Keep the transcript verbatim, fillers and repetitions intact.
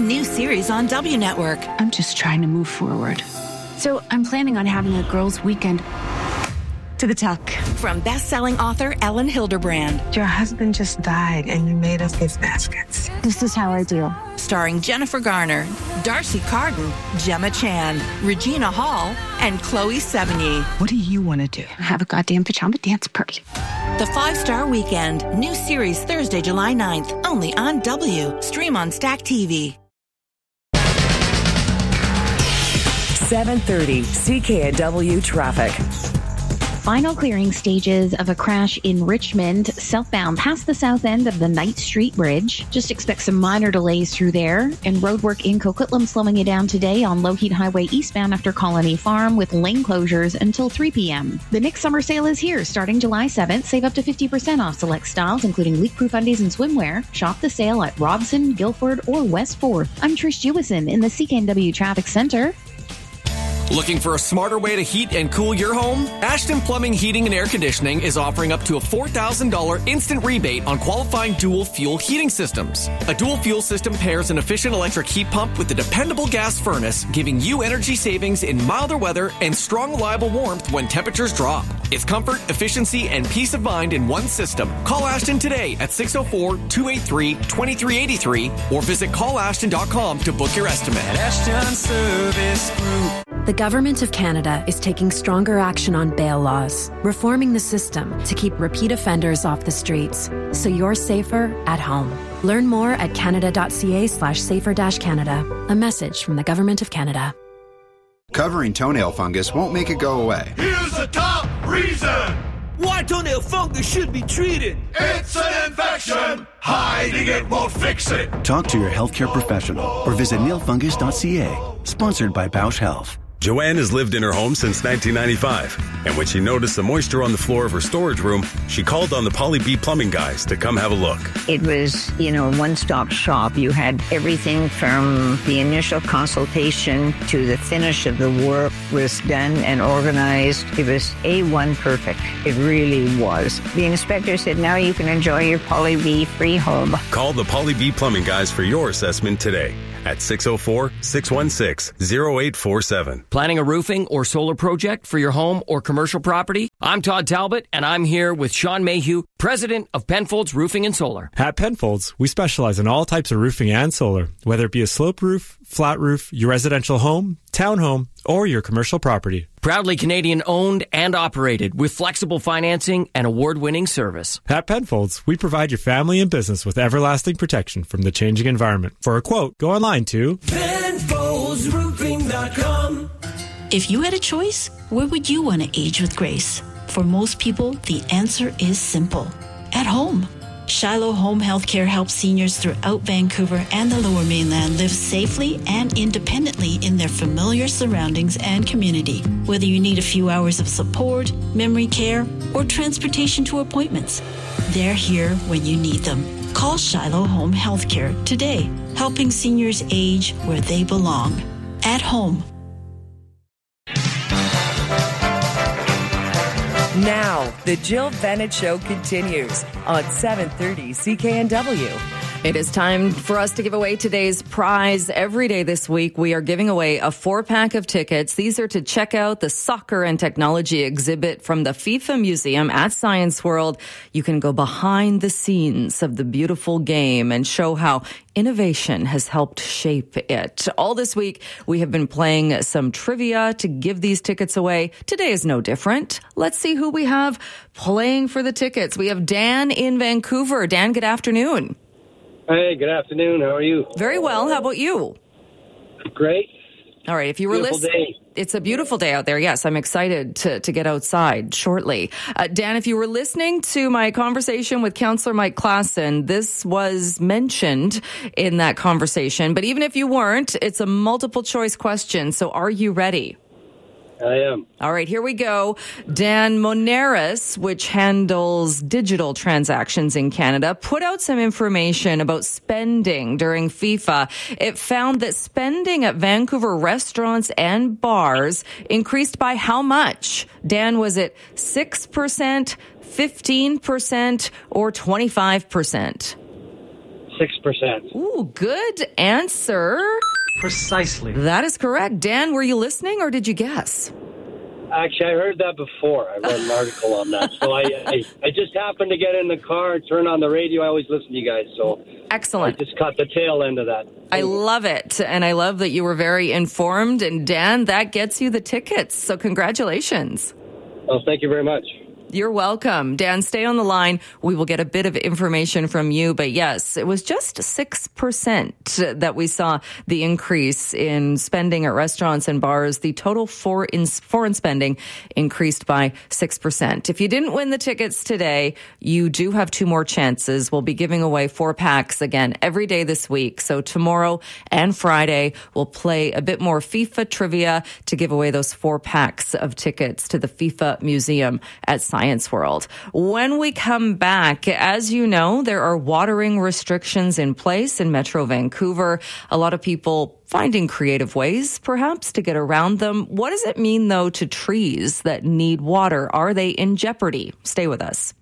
new series on W Network. I'm just trying to move forward. So I'm planning on having a girls' weekend to the tuck. From best-selling author Ellen Hilderbrand. Your husband just died and you made us gift baskets. This is how I do. Starring Jennifer Garner, Darcy Carden, Gemma Chan, Regina Hall, and Chloe Sevigny. What do you want to do? Have a goddamn pajama dance party. The Five-Star Weekend. New series Thursday, July ninth. Only on W. Stream on Stack T V. seven thirty C K N W traffic. Final clearing stages of a crash in Richmond, southbound past the south end of the Knight Street Bridge. Just expect some minor delays through there. And roadwork in Coquitlam slowing you down today on Lougheed Highway eastbound after Colony Farm with lane closures until three p.m. The Nick's Summer Sale is here starting July seventh. Save up to fifty percent off select styles, including leak-proof undies and swimwear. Shop the sale at Robson, Guilford, or West fourth. I'm Trish Jewison in the C K N W Traffic Center. Looking for a smarter way to heat and cool your home? Ashton Plumbing Heating and Air Conditioning is offering up to a four thousand dollars instant rebate on qualifying dual fuel heating systems. A dual fuel system pairs an efficient electric heat pump with a dependable gas furnace, giving you energy savings in milder weather and strong, reliable warmth when temperatures drop. It's comfort, efficiency, and peace of mind in one system. Call Ashton today at six oh four, two eight three, two three eight three or visit call ashton dot com to book your estimate. Ashton Service Group. The Government of Canada is taking stronger action on bail laws, reforming the system to keep repeat offenders off the streets, so you're safer at home. Learn more at canada.ca slash safer dash Canada. A message from the Government of Canada. Covering toenail fungus won't make it go away. Here's the top reason why toenail fungus should be treated. It's an infection. Hiding it won't fix it. Talk to your healthcare professional or visit nail fungus dot c a. Sponsored by Bausch Health. Joanne has lived in her home since nineteen ninety-five, and when she noticed the moisture on the floor of her storage room, she called on the Polly B Plumbing guys to come have a look. It was, you know, a one-stop shop. You had everything from the initial consultation to the finish of the work was done and organized. It was A one perfect. It really was. The inspector said, now you can enjoy your Polly B free home. Call the Polly B Plumbing guys for your assessment today at six oh four, six one six, oh eight four seven. Planning a roofing or solar project for your home or commercial property? I'm Todd Talbot, and I'm here with Sean Mayhew, president of Penfolds Roofing and Solar. At Penfolds, we specialize in all types of roofing and solar, whether it be a slope roof, flat roof, your residential home, townhome, or your commercial property. Proudly Canadian owned and operated with flexible financing and award-winning service. At Penfolds, we provide your family and business with everlasting protection from the changing environment. For a quote, go online to Penfolds Roofing dot com. If you had a choice, where would you want to age with grace? For most people, the answer is simple. At home. Shiloh Home Healthcare helps seniors throughout Vancouver and the Lower Mainland live safely and independently in their familiar surroundings and community. Whether you need a few hours of support, memory care, or transportation to appointments, they're here when you need them. Call Shiloh Home Healthcare today, helping seniors age where they belong. At home. Now, the Jill Bennett Show continues on seven thirty C K N W. It is time for us to give away today's prize. Every day this week, we are giving away a four-pack of tickets. These are to check out the Soccer and Technology exhibit from the FIFA Museum at Science World. You can go behind the scenes of the beautiful game and show how innovation has helped shape it. All this week, we have been playing some trivia to give these tickets away. Today is no different. Let's see who we have playing for the tickets. We have Dan in Vancouver. Dan, good afternoon. Hey, good afternoon. How are you? Very well. How about you? Great. All right. If you were listening, it's a beautiful day out there. Yes, I'm excited to, to get outside shortly. Uh, Dan, if you were listening to my conversation with Councillor Mike Klassen, this was mentioned in that conversation. But even if you weren't, it's a multiple choice question. So are you ready? I am. All right, here we go. Dan, Moneris, which handles digital transactions in Canada, put out some information about spending during FIFA. It found that spending at Vancouver restaurants and bars increased by how much? Dan, was it six percent, fifteen percent, or twenty-five percent? six percent. Ooh, good answer. Precisely. That is correct. Dan, were you listening or did you guess? Actually, I heard that before. I read an article on that. So I, I I just happened to get in the car, turn on the radio. I always listen to you guys. So excellent. I just caught the tail end of that. I love it. And I love that you were very informed. And Dan, that gets you the tickets. So congratulations. Well, thank you very much. You're welcome. Dan, stay on the line. We will get a bit of information from you. But yes, it was just six percent that we saw the increase in spending at restaurants and bars. The total for in foreign spending increased by six percent. If you didn't win the tickets today, you do have two more chances. We'll be giving away four packs again every day this week. So tomorrow and Friday, we'll play a bit more FIFA trivia to give away those four packs of tickets to the FIFA Museum at Science World. When we come back, as you know, there are watering restrictions in place in Metro Vancouver. A lot of people finding creative ways, perhaps, to get around them. What does it mean, though, to trees that need water? Are they in jeopardy? Stay with us.